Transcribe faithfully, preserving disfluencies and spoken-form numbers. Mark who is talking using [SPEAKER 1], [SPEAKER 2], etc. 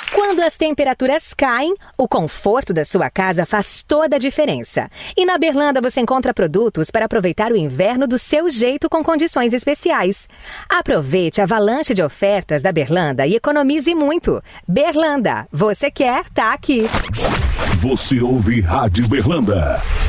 [SPEAKER 1] Quando as temperaturas caem, o conforto da sua casa faz toda a diferença. E na Berlanda você encontra produtos para aproveitar o inverno do seu jeito com condições especiais. Aproveite a avalanche de ofertas da Berlanda e economize muito. Berlanda, você quer, tá aqui.
[SPEAKER 2] Você ouve Rádio Berlanda.